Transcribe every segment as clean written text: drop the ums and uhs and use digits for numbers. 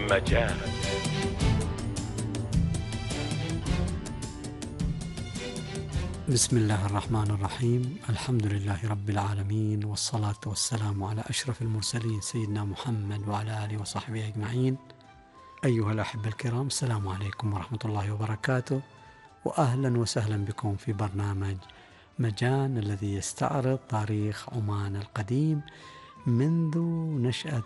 مجال. بسم الله الرحمن الرحيم. الحمد لله رب العالمين، والصلاة والسلام على أشرف المرسلين سيدنا محمد وعلى آله وصحبه أجمعين. أيها الأحبة الكرام، السلام عليكم ورحمة الله وبركاته، وأهلا وسهلا بكم في برنامج مجان الذي يستعرض تاريخ عمان القديم منذ نشأة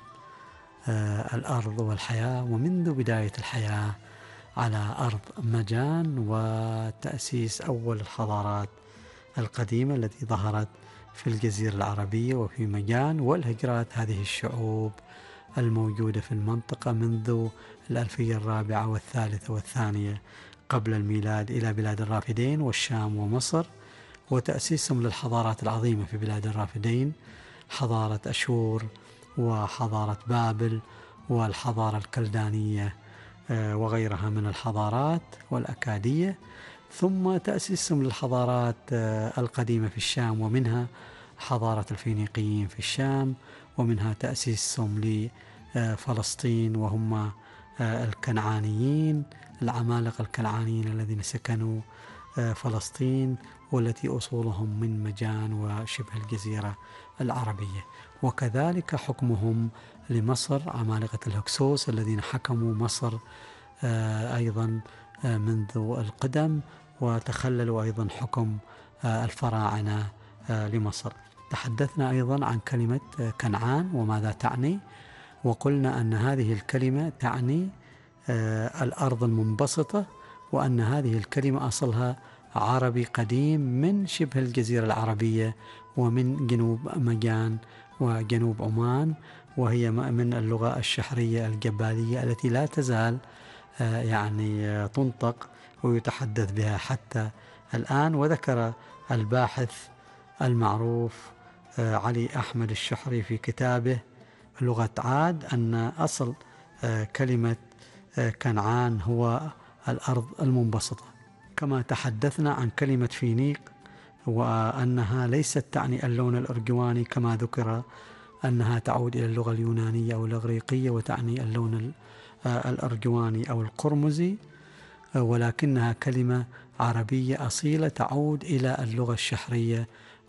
الأرض والحياة، ومنذ بداية الحياة على أرض مجان وتأسيس أول الحضارات القديمة التي ظهرت في الجزيرة العربية وفي مجان، والهجرات هذه الشعوب الموجودة في المنطقة منذ الألفية الرابعة والثالثة والثانية قبل الميلاد إلى بلاد الرافدين والشام ومصر، وتأسيسهم للحضارات العظيمة في بلاد الرافدين، حضارة أشور وحضارة بابل والحضارة الكلدانية وغيرها من الحضارات والأكادية، ثم تأسيسهم للحضارات القديمة في الشام، ومنها حضارة الفينيقيين في الشام، ومنها تأسيسهم لفلسطين وهم الكنعانيين، العمالقة الكنعانيين الذين سكنوا فلسطين، والتي أصولهم من مجان وشبه الجزيرة العربية، وكذلك حكمهم لمصر، عمالقة الهكسوس الذين حكموا مصر أيضا منذ القدم، وتخللوا أيضا حكم الفراعنة لمصر. تحدثنا أيضا عن كلمة كنعان وماذا تعني، وقلنا أن هذه الكلمة تعني الأرض المنبسطة، وأن هذه الكلمة أصلها عربي قديم من شبه الجزيرة العربية ومن جنوب مجان وجنوب عمان، وهي من اللغة الشحرية الجبالية التي لا تزال تنطق ويتحدث بها حتى الآن. وذكر الباحث المعروف علي أحمد الشحري في كتابه لغة عاد أن أصل كلمة كنعان هو الأرض المنبسطة. كما تحدثنا عن كلمة فينيق، وأنها ليست تعني اللون الأرجواني كما ذكر أنها تعود إلى اللغة اليونانية أو الإغريقية وتعني اللون الأرجواني أو القرمزي، ولكنها كلمة عربية أصيلة تعود إلى اللغة الشحرية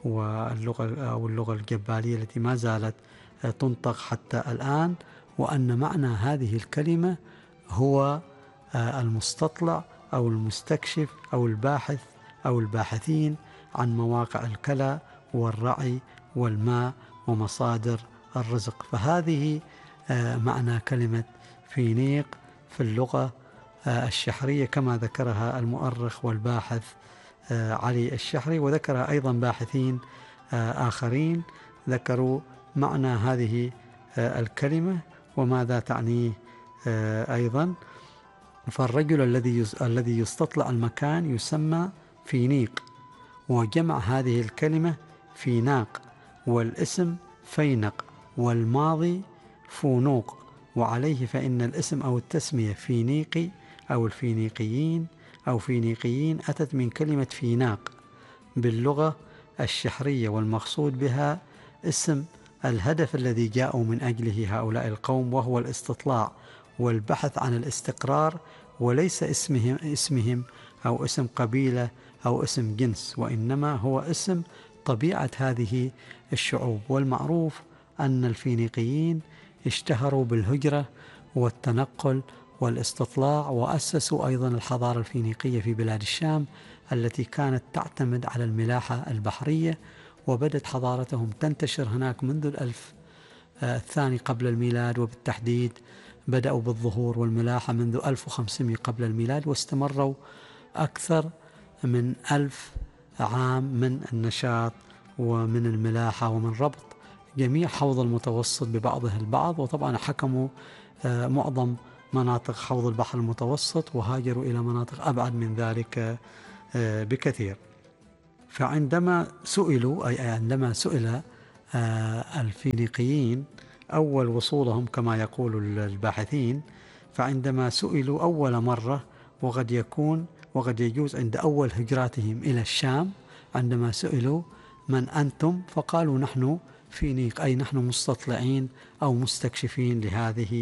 واللغة الجبالية التي ما زالت تنطق حتى الآن، وأن معنى هذه الكلمة هو المستطلع أو المستكشف أو الباحث أو الباحثين عن مواقع الكلى والرعي والماء ومصادر الرزق. فهذه معنى كلمة فينيق في اللغة الشحرية كما ذكرها المؤرخ والباحث علي الشحري، وذكرها أيضا باحثين آخرين ذكروا معنى هذه الكلمة وماذا تعنيه أيضا. فالرجل الذي يستطلع المكان يسمى فينيق، وجمع هذه الكلمة فيناق، والاسم فينق، والماضي فونوق، وعليه فإن الاسم أو التسمية فينيقي أو الفينيقيين أو فينيقيين أتت من كلمة فيناق باللغة الشحرية، والمقصود بها اسم الهدف الذي جاءوا من أجله هؤلاء القوم، وهو الاستطلاع والبحث عن الاستقرار، وليس اسمهم أو اسم قبيلة أو اسم جنس، وإنما هو اسم طبيعة هذه الشعوب. والمعروف أن الفينيقيين اشتهروا بالهجرة والتنقل والاستطلاع، وأسسوا أيضا الحضارة الفينيقية في بلاد الشام التي كانت تعتمد على الملاحة البحرية، وبدت حضارتهم تنتشر هناك منذ الألف الثاني قبل الميلاد، وبالتحديد بدأوا بالظهور والملاحة منذ 1500 قبل الميلاد، واستمروا أكثر من 1000 عام من النشاط ومن الملاحة ومن ربط جميع حوض المتوسط ببعضها البعض، وطبعا حكموا معظم مناطق حوض البحر المتوسط، وهاجروا إلى مناطق أبعد من ذلك بكثير. فعندما سئلوا، أي عندما سئل الفينيقيين أول وصولهم كما يقول الباحثين، فعندما سئلوا أول مرة، وقد يجوز عند أول هجراتهم إلى الشام، عندما سئلوا من أنتم فقالوا نحن فينيق، أي نحن مستطلعين أو مستكشفين لهذه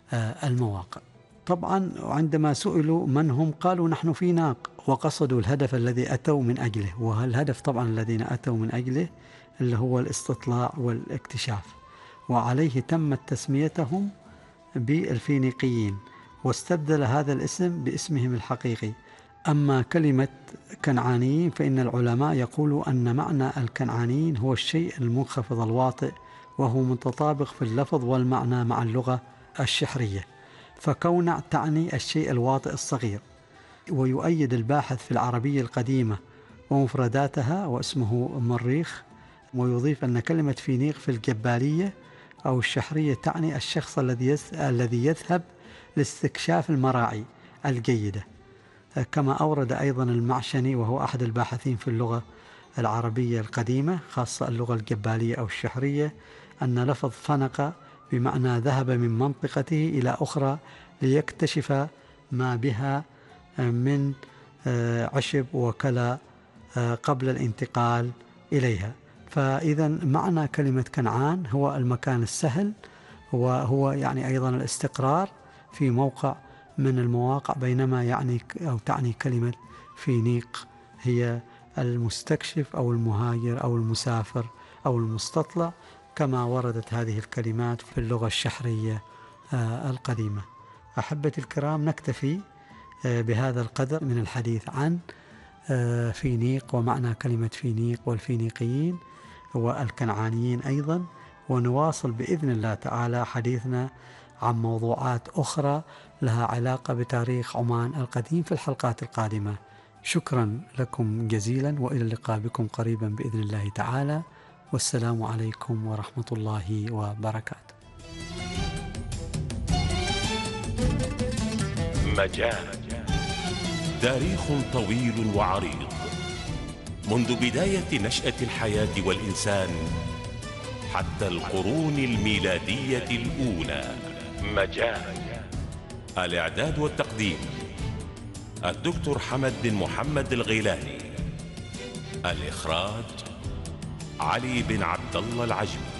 المواقع. طبعا عندما سئلوا من هم قالوا نحن في ناق، وقصدوا الهدف الذي أتوا من أجله، والهدف طبعا الذين أتوا من أجله اللي هو الاستطلاع والاكتشاف، وعليه تمت تسميتهم بالفينيقيين، واستبدل هذا الاسم باسمهم الحقيقي. أما كلمة كنعانيين فإن العلماء يقولوا أن معنى الكنعانيين هو الشيء المنخفض الواطئ، وهو متطابق في اللفظ والمعنى مع اللغة الشحرية، فكونع تعني الشيء الواطئ الصغير. ويؤيد الباحث في العربية القديمة ومفرداتها واسمه مريخ، ويضيف أن كلمة فينيق في الجبالية أو الشحرية تعني الشخص الذي يذهب لاستكشاف المراعي الجيدة. كما أورد أيضا المعشني وهو أحد الباحثين في اللغة العربية القديمة خاصة اللغة الجبالية أو الشحرية أن لفظ فنق بمعنى ذهب من منطقته إلى أخرى ليكتشف ما بها من عشب وكلى قبل الانتقال إليها. فإذا معنى كلمة كنعان هو المكان السهل، وهو يعني أيضا الاستقرار في موقع من المواقع، بينما يعني أو تعني كلمة فينيق هي المستكشف أو المهاجر أو المسافر أو المستطلع، كما وردت هذه الكلمات في اللغة الشحرية القديمة. أحبتي الكرام، نكتفي بهذا القدر من الحديث عن فينيق ومعنى كلمة فينيق والفينيقيين والكنعانيين أيضا، ونواصل بإذن الله تعالى حديثنا عن موضوعات أخرى لها علاقة بتاريخ عمان القديم في الحلقات القادمة. شكرا لكم جزيلا، وإلى اللقاء بكم قريبا بإذن الله تعالى، والسلام عليكم ورحمة الله وبركاته. مجال تاريخ طويل وعريض منذ بداية نشأة الحياة والإنسان حتى القرون الميلادية الأولى. مجال الإعداد والتقديم الدكتور حمد بن محمد الغيلاني، الإخراج علي بن عبد الله العجمي.